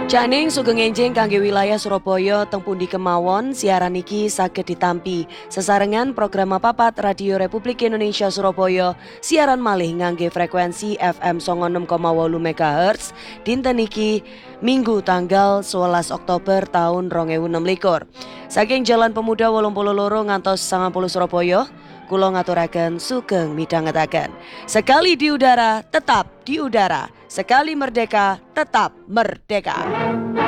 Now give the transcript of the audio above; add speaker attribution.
Speaker 1: Caning sugeng enjing kangge wilayah Surabaya teng pundi kemawon siaran iki saged ditampi sesarengan program papat Radio Republik Indonesia Surabaya siaran malih ngangge frekuensi FM 96,8 MHz dinten iki Minggu tanggal 11 Oktober tahun 2026. Saking Jalan Pemuda 82 ngantos 90 Surabaya kula ngaturaken sugeng midhangetaken. Sekali di udara, tetap di udara. Sekali merdeka, tetap merdeka.